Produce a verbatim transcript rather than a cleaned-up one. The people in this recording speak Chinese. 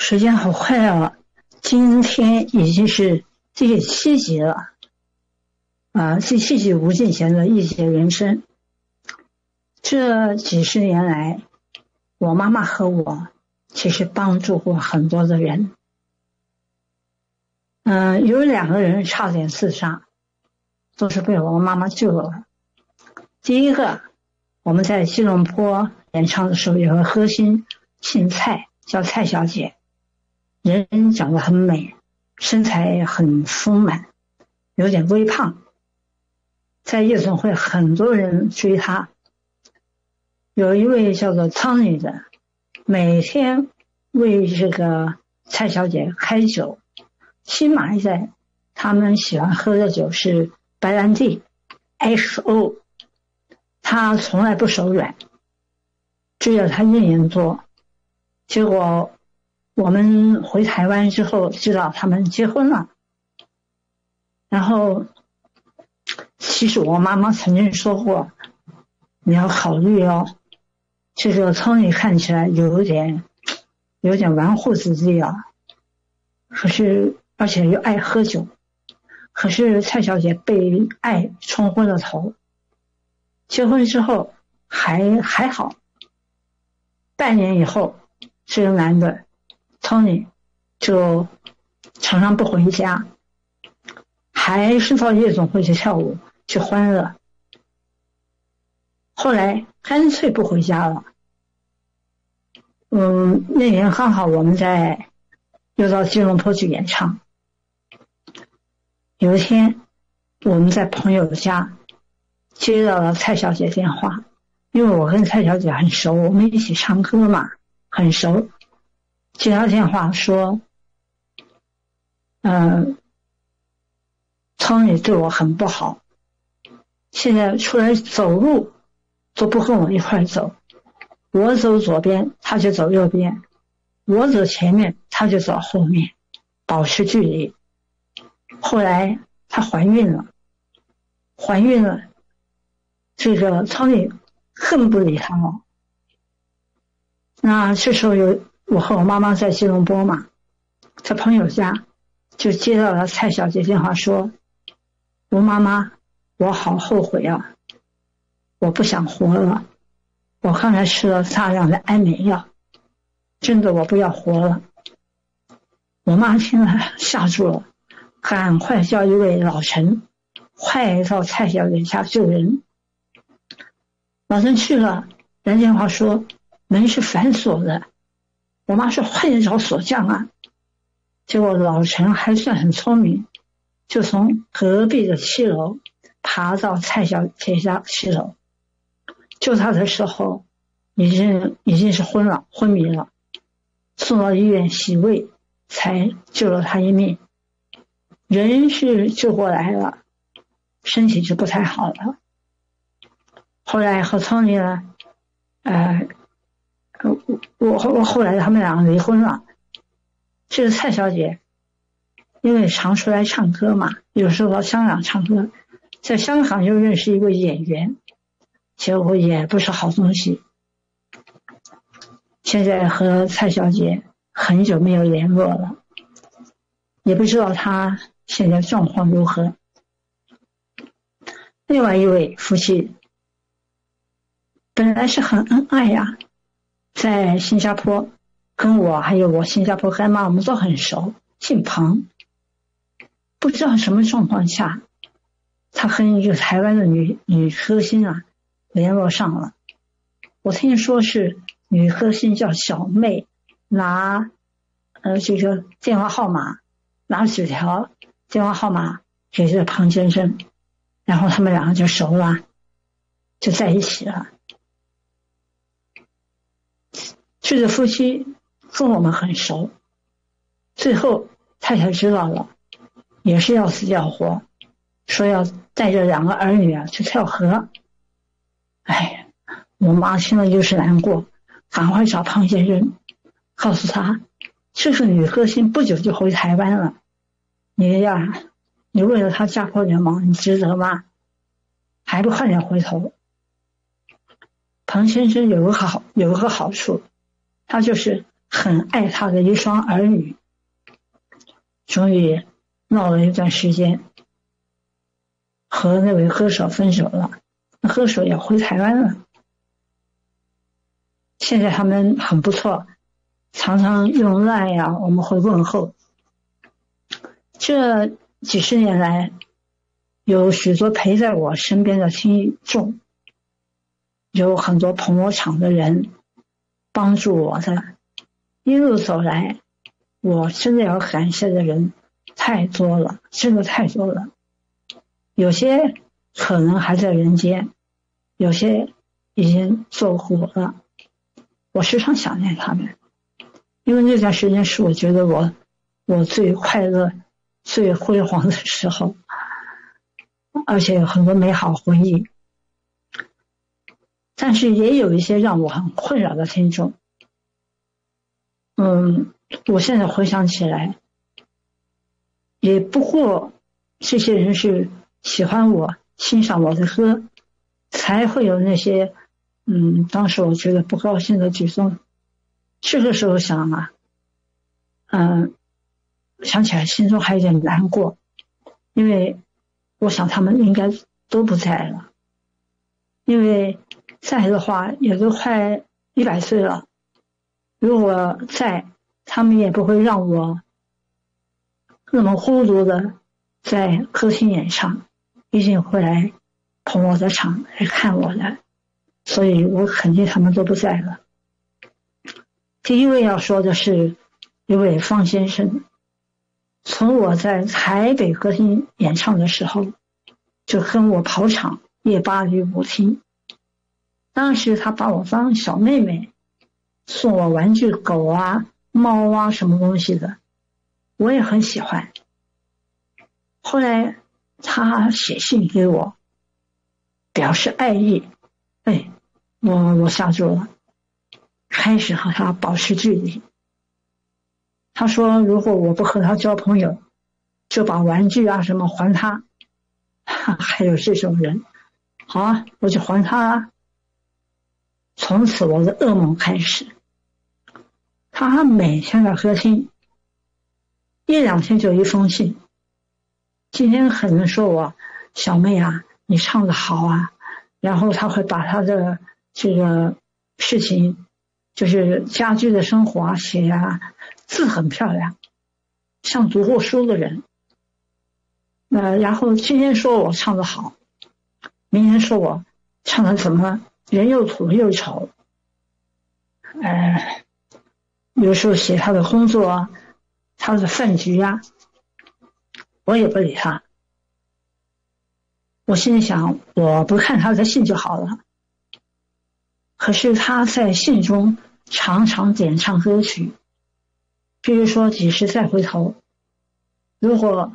时间好快啊，今天已经是第七集了啊，第七集吴敬贤的一节人生。这几十年来，我妈妈和我其实帮助过很多的人。嗯、呃，有两个人差点自杀，都是被我妈妈救了。第一个，我们在吉隆坡演唱的时候，有个歌星姓蔡，叫蔡小姐，人长得很美，身材很丰满，有点微胖，在夜总会很多人追她。有一位叫做苍女的，每天为这个蔡小姐开酒，起码在他们喜欢喝的酒是白兰地 X O， 她从来不手软，追着她一年多。结果我们回台湾之后知道他们结婚了，然后其实我妈妈曾经说过，你要考虑哦，这个苍女看起来有点有点纨绔子弟啊，可是而且又爱喝酒，可是蔡小姐被爱冲昏了头。结婚之后还还好，半年以后，这个男的Tony 就常常不回家，还是到夜总会去跳舞去欢乐，后来干脆不回家了。嗯，那年刚好我们在又到吉隆坡去演唱，有一天我们在朋友家接到了蔡小姐电话，因为我跟蔡小姐很熟，我们一起唱歌嘛，很熟。接到电话说，嗯、呃，苍女对我很不好，现在出来走路都不跟我一块走，我走左边他就走右边，我走前面他就走后面，保持距离。后来她怀孕了，怀孕了，这个苍女更不理她了。那这时候有我和我妈妈在吉隆坡嘛，在朋友家就接到了蔡小姐电话说，吴妈妈，我好后悔啊，我不想活了，我刚才吃了大量的安眠药，真的我不要活了。我妈听了吓住了，赶快叫一位老陈快到蔡小姐家救人。老陈去了，人电话说门是反锁的，我妈说快点找锁匠啊。结果老陈还算很聪明，就从隔壁的七楼爬到蔡小姐家七楼，救她的时候已经已经是昏了昏迷了，送到医院洗胃才救了她一命。人是救过来了，身体就不太好了。后来和苍女呢，呃，我我我后来他们两个离婚了。这个蔡小姐因为常出来唱歌嘛，有时候到香港唱歌，在香港又认识一个演员，结果也不是好东西。现在和蔡小姐很久没有联络了，也不知道她现在状况如何。另外一位夫妻本来是很恩爱呀、啊，在新加坡跟我还有我新加坡干妈我们都很熟，姓庞。不知道什么状况下，他和一个台湾的女女歌星啊联络上了。我听说是女歌星叫小妹，拿呃这个电话号码，拿纸条电话号码给这庞先生，然后他们两个就熟了，就在一起了。这对夫妻跟我们很熟，最后太太知道了，也是要死要活，说要带着两个儿女啊去跳河。哎，我妈听了就是难过，赶快找庞先生，告诉他这个女歌星不久就回台湾了，你呀，你为了她家破人亡，你值得吗？还不快点回头。庞先生有个好有个好处，他就是很爱他的一双儿女，终于闹了一段时间，和那位歌手分手了，那歌手也回台湾了。现在他们很不错，常常用 LINE 呀，我们会问候。这几十年来，有许多陪在我身边的听众，有很多捧我场的人帮助我的，一路走来，我真的要感谢的人太多了，真的太多了。有些可能还在人间，有些已经走过了。我时常想念他们，因为那段时间是我觉得我我最快乐、最辉煌的时候，而且有很多美好回忆。但是也有一些让我很困扰的听众。嗯，我现在回想起来，也不过这些人是喜欢我、欣赏我的歌，才会有那些嗯，当时我觉得不高兴的举动。这个时候想啊，嗯，想起来心中还有点难过，因为我想他们应该都不在了，因为在的话也都快一百岁了，如果在，他们也不会让我那么孤独的在歌厅演唱，一定会来捧我的场，来看我的，所以我肯定他们都不在了。第一位要说的是一位方先生，从我在台北歌厅演唱的时候，就跟我跑场夜巴黎舞厅。当时他把我当小妹妹，送我玩具狗啊、猫啊什么东西的，我也很喜欢。后来他写信给我，表示爱意，哎，我我吓住了，开始和他保持距离。他说如果我不和他交朋友，就把玩具啊什么还他。还有这种人，好啊，我就还他啊。从此我的噩梦开始。他每天在歌厅，一两天就一封信。今天可能说我小妹啊，你唱得好啊，然后他会把他的这个事情，就是家居的生活啊写啊，字很漂亮，像读过书的人。呃，然后今天说我唱得好，明天说我唱得怎么人又土又丑。呃，有时候写他的工作啊，他的饭局啊，我也不理他。我心里想，我不看他的信就好了。可是他在信中常常点唱歌曲，比如说几时再回头，如果